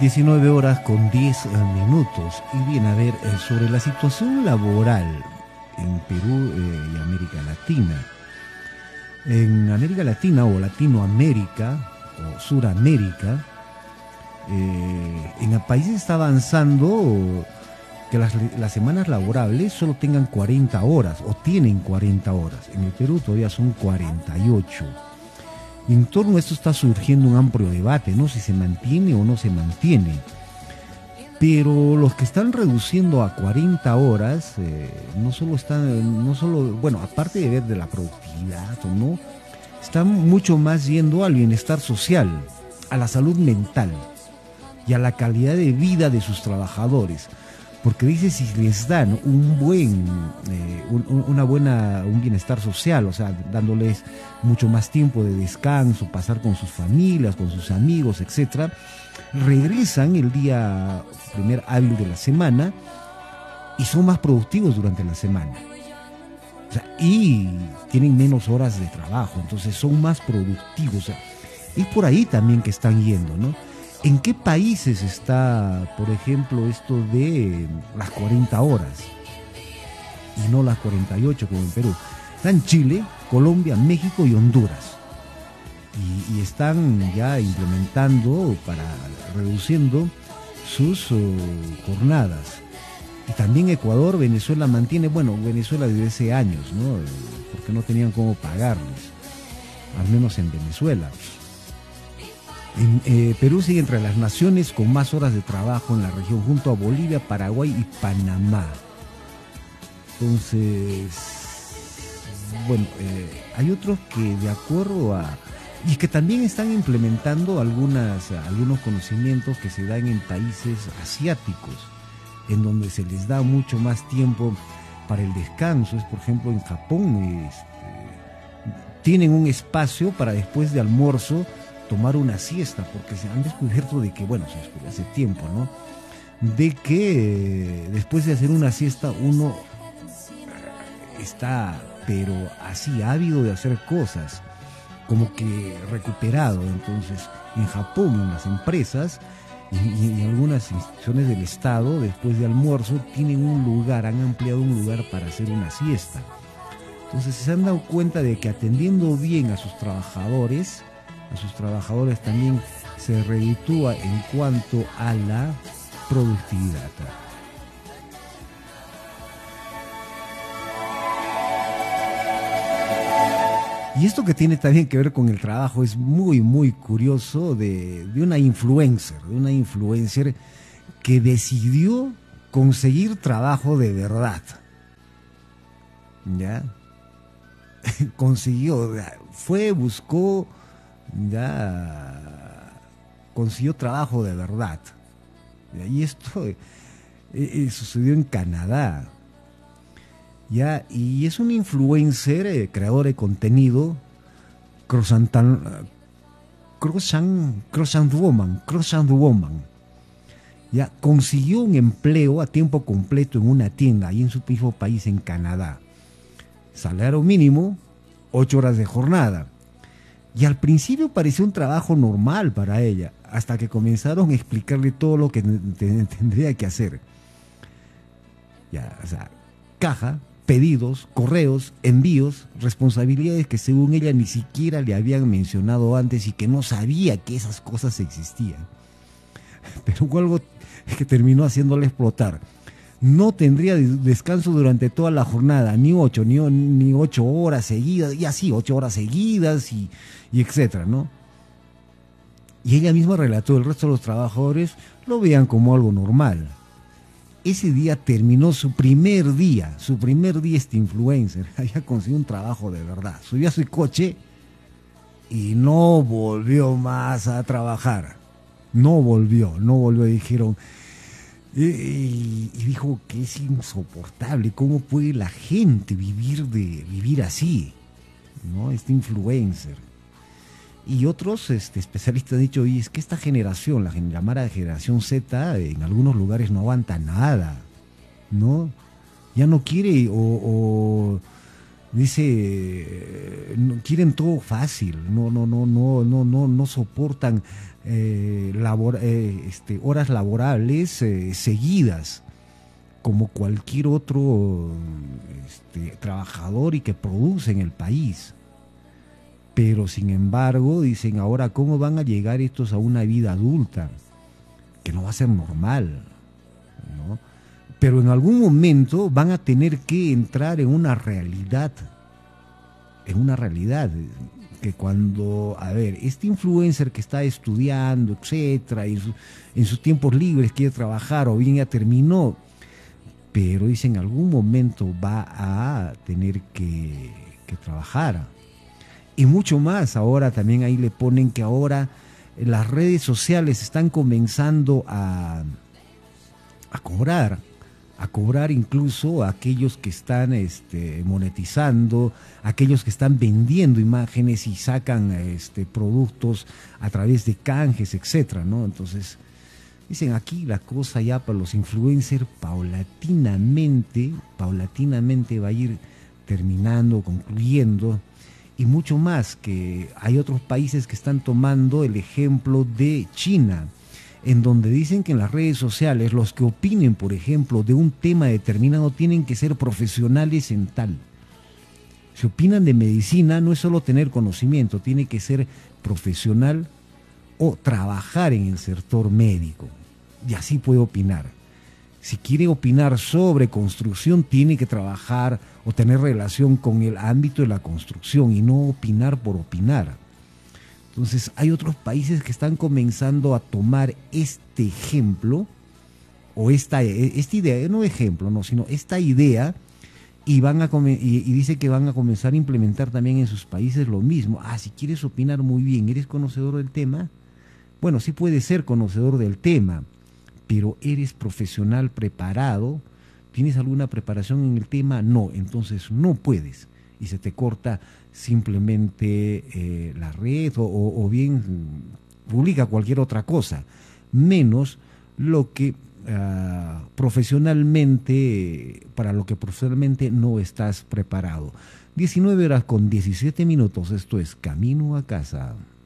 19 horas con 10 minutos. Y bien, a ver, sobre la situación laboral en Perú y América Latina. En América Latina o Latinoamérica o Suramérica, en el país está avanzando que las semanas laborables solo tengan 40 horas o tienen 40 horas. En el Perú todavía son 48. Y en torno a esto está surgiendo un amplio debate, ¿no? Si se mantiene o no se mantiene. Pero los que están reduciendo a 40 horas, bueno, aparte de ver de la productividad o no, están mucho más yendo al bienestar social, a la salud mental y a la calidad de vida de sus trabajadores. Porque dice, si les dan un bienestar social, o sea, dándoles mucho más tiempo de descanso, pasar con sus familias, con sus amigos, etcétera, regresan el día primer hábil de la semana y son más productivos durante la semana. O sea, y tienen menos horas de trabajo, entonces son más productivos. O sea, es por ahí también que están yendo, ¿no? ¿En qué países está, por ejemplo, esto de las 40 horas y no las 48 como en Perú? Está en Chile, Colombia, México y Honduras. Y están ya implementando reduciendo sus jornadas. Y también Ecuador, Venezuela mantiene, bueno, Venezuela desde hace años, ¿no? Porque no tenían cómo pagarles, al menos en Venezuela. Perú sigue entre las naciones con más horas de trabajo en la región, junto a Bolivia, Paraguay y Panamá. Entonces, bueno, hay otros que de acuerdo a... y que también están implementando algunos conocimientos que se dan en países asiáticos, en donde se les da mucho más tiempo para el descanso. Es, por ejemplo, en Japón, tienen un espacio para después de almuerzo tomar una siesta, porque se han descubierto de que, bueno, se descubrió hace tiempo, ¿no? De que después de hacer una siesta uno está, pero así, ávido de hacer cosas, como que recuperado. Entonces, en Japón, en las empresas y en algunas instituciones del Estado, después de almuerzo, tienen un lugar, han ampliado un lugar para hacer una siesta. Entonces, se han dado cuenta de que atendiendo bien a sus trabajadores también se reditúa en cuanto a la productividad. Y esto que tiene también que ver con el trabajo es muy, muy curioso de una influencer que decidió conseguir trabajo de verdad. ¿Ya? Buscó, ya consiguió trabajo de verdad. Y esto sucedió en Canadá. Ya, y es un influencer, creador de contenido, croissant woman. Ya, consiguió un empleo a tiempo completo en una tienda, ahí en su mismo país, en Canadá. Salario mínimo, 8 horas de jornada. Y al principio pareció un trabajo normal para ella, hasta que comenzaron a explicarle todo lo que tendría que hacer. Ya, o sea, caja, pedidos, correos, envíos, responsabilidades que según ella ni siquiera le habían mencionado antes y que no sabía que esas cosas existían. Pero algo que terminó haciéndole explotar. No tendría descanso durante toda la jornada, ni 8 horas seguidas, y así, 8 horas seguidas y etcétera, ¿no? Y ella misma relató, el resto de los trabajadores lo veían como algo normal. Ese día terminó su primer día este influencer, había conseguido un trabajo de verdad, subió a su coche y no volvió más a trabajar, no volvió, dijeron... Y dijo que es insoportable, cómo puede la gente vivir así, ¿no? Este influencer. Y otros especialistas han dicho, y es que esta generación, la llamada generación Z, en algunos lugares no aguanta nada, ¿no? Ya no quiere Dice, quieren todo fácil, no soportan horas laborables seguidas, como cualquier otro trabajador y que produce en el país. Pero sin embargo, dicen ahora, ¿cómo van a llegar estos a una vida adulta? Que no va a ser normal, ¿no? Pero en algún momento van a tener que entrar en una realidad, que cuando, a ver, este influencer que está estudiando, etcétera, en sus tiempos libres quiere trabajar o bien ya terminó, pero dice en algún momento va a tener que trabajar. Y mucho más, ahora también ahí le ponen que ahora las redes sociales están comenzando a cobrar incluso a aquellos que están monetizando, aquellos que están vendiendo imágenes y sacan productos a través de canjes, etcétera, ¿no? Entonces, dicen aquí la cosa ya para los influencers paulatinamente va a ir terminando, concluyendo, y mucho más, que hay otros países que están tomando el ejemplo de China, en donde dicen que en las redes sociales los que opinen, por ejemplo, de un tema determinado tienen que ser profesionales en tal. Si opinan de medicina, no es solo tener conocimiento, tiene que ser profesional o trabajar en el sector médico. Y así puede opinar. Si quiere opinar sobre construcción, tiene que trabajar o tener relación con el ámbito de la construcción y no opinar por opinar. Entonces hay otros países que están comenzando a tomar este ejemplo o esta idea, no ejemplo, no, sino esta idea, y dice que van a comenzar a implementar también en sus países lo mismo. Si quieres opinar muy bien, ¿eres conocedor del tema? Bueno, sí puedes ser conocedor del tema, pero ¿eres profesional preparado? ¿Tienes alguna preparación en el tema? No, entonces no puedes. Y se te corta simplemente la red o bien publica cualquier otra cosa, menos lo que para lo que profesionalmente no estás preparado. 19 horas con 17 minutos, esto es Camino a Casa.